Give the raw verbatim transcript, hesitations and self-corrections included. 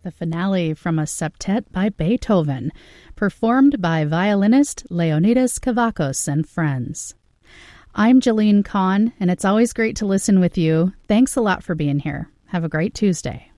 the finale from a septet by Beethoven, performed by violinist Leonidas Kavakos and friends. I'm Jillian Kahn, and it's always great to listen with you. Thanks a lot for being here. Have a great Tuesday.